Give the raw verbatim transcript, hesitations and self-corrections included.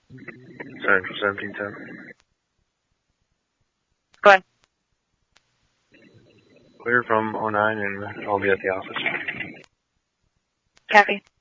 Sorry, seventeen ten. Go ahead. Clear from oh nine, and I'll be at the office. Copy.